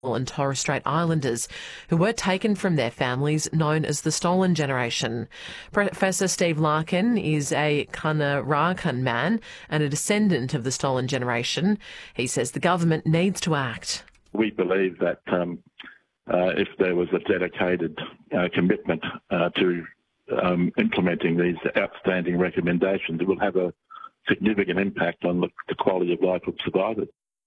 and Torres Strait Islanders who were taken from their families, known as the Stolen Generation. Professor Steve Larkin is a Kaunarakan man and a descendant of the Stolen Generation. He says the government needs to act. We believe that if there was a dedicated commitment to implementing these outstanding recommendations, it will have a significant impact on the quality of life of survivors.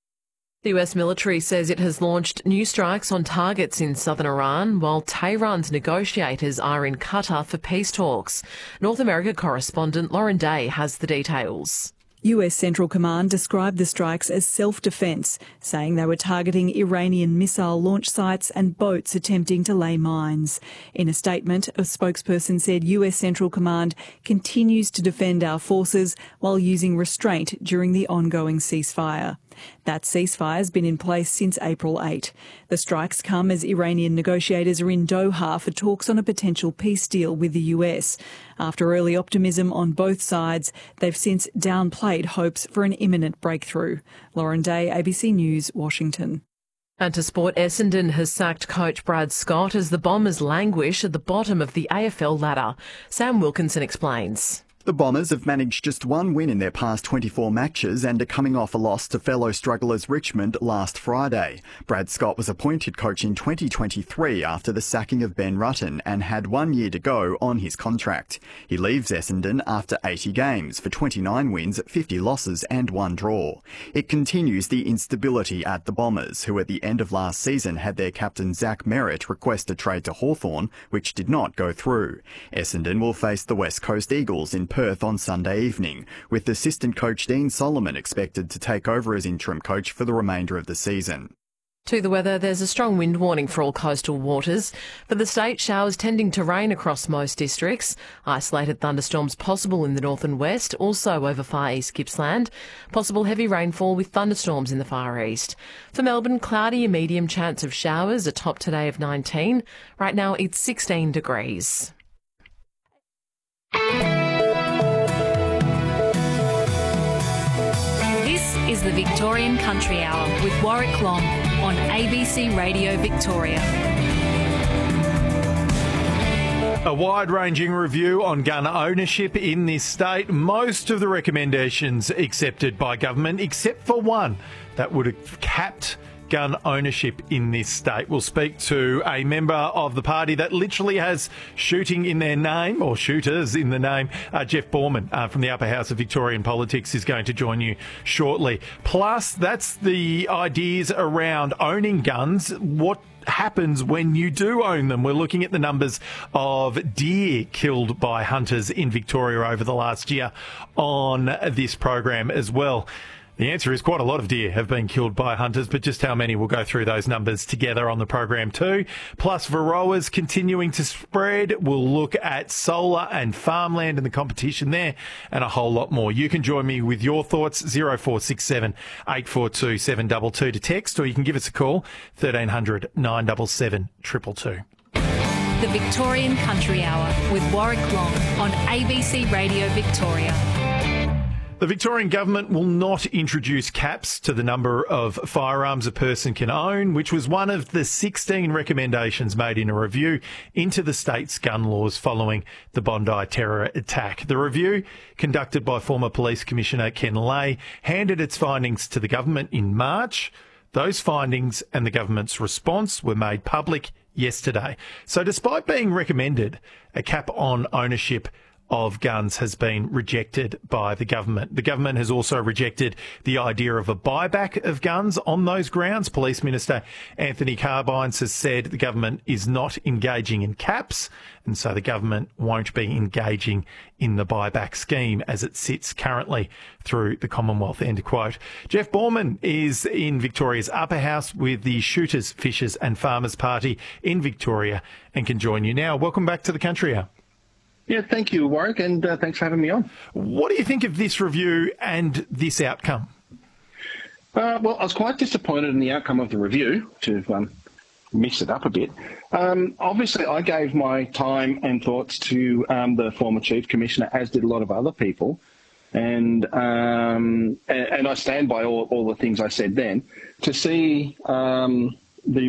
The US military says it has launched new strikes on targets in southern Iran, while Tehran's negotiators are in Qatar for peace talks. North America correspondent Lauren Day has the details. US Central Command described the strikes as self-defence, saying they were targeting Iranian missile launch sites and boats attempting to lay mines. In a statement, a spokesperson said US Central Command continues to defend our forces while using restraint during the ongoing ceasefire. That ceasefire has been in place since April 8. The strikes come as Iranian negotiators are in Doha for talks on a potential peace deal with the US. After early optimism on both sides, they've since downplayed hopes for an imminent breakthrough. Lauren Day, ABC News, Washington. And to sport, Essendon has sacked coach Brad Scott as the Bombers languish at the bottom of the AFL ladder. Sam Wilkinson explains. The Bombers have managed just one win in their past 24 matches and are coming off a loss to fellow strugglers Richmond last Friday. Brad Scott was appointed coach in 2023 after the sacking of Ben Rutten and had 1 year to go on his contract. He leaves Essendon after 80 games for 29 wins, 50 losses and 1 draw. It continues the instability at the Bombers, who at the end of last season had their captain Zach Merritt request a trade to Hawthorn, which did not go through. Essendon will face the West Coast Eagles in Perth on Sunday evening, with assistant coach Dean Solomon expected to take over as interim coach for the remainder of the season. To the weather, there's a strong wind warning for all coastal waters. For the state, showers tending to rain across most districts. Isolated thunderstorms possible in the north and west, also over Far East Gippsland. Possible heavy rainfall with thunderstorms in the Far East. For Melbourne, cloudy, a medium chance of showers, a top today of 19. Right now it's 16 degrees. This is the Victorian Country Hour with Warwick Long on ABC Radio Victoria. A wide-ranging review on gun ownership in this state. Most of the recommendations accepted by government, except for one that would have capped gun ownership in this state. We'll speak to a member of the party that literally has shooting in their name, or shooters in the name. Jeff Borman from the upper house of Victorian politics is going to join you shortly. Plus, that's the ideas around owning guns. What happens when you do own them? We're looking at the numbers of deer killed by hunters in Victoria over the last year on this program as well. The answer is quite a lot of deer have been killed by hunters, but just how many? We'll go through those numbers together on the program too. Plus, Varroa's continuing to spread. We'll look at solar and farmland and the competition there and a whole lot more. You can join me with your thoughts, 0467 842 722 to text, or you can give us a call, 1300 977 222. The Victorian Country Hour with Warwick Long on ABC Radio Victoria. The Victorian government will not introduce caps to the number of firearms a person can own, which was one of the 16 recommendations made in a review into the state's gun laws following the Bondi terror attack. The review, conducted by former Police Commissioner Ken Lay, handed its findings to the government in March. Those findings and the government's response were made public yesterday. So despite being recommended, a cap on ownership of guns has been rejected by the government. The government has also rejected the idea of a buyback of guns on those grounds. Police Minister Anthony Carbines has said the government is not engaging in caps, and so the government won't be engaging in the buyback scheme as it sits currently through the Commonwealth, end quote. Jeff Borman is in Victoria's upper house with the Shooters, Fishers and Farmers Party in Victoria and can join you now. Welcome back to the Country Hour. Yeah, thank you, Warwick, and thanks for having me on. What do you think of this review and this outcome? Well, I was quite disappointed in the outcome of the review, to mix it up a bit. Obviously, I gave my time and thoughts to the former Chief Commissioner, as did a lot of other people, and I stand by all the things I said then. To see the